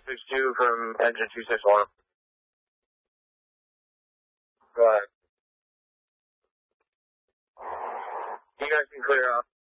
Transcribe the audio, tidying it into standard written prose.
262 from engine 261. Go ahead. You guys can clear up.